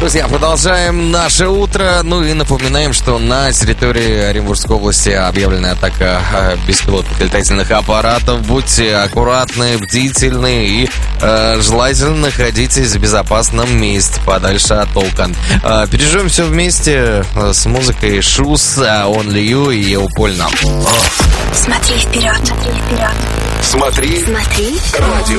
Друзья, продолжаем наше утро. Ну и напоминаем, что на территории Оренбургской области объявлена атака беспилотных летательных аппаратов. Будьте аккуратны, бдительны и желательно находитесь в безопасном месте, подальше от окон. Переживем все вместе с музыкой Шус, Only You и Еупольна. Смотри вперед, смотри вперед. Смотри радио.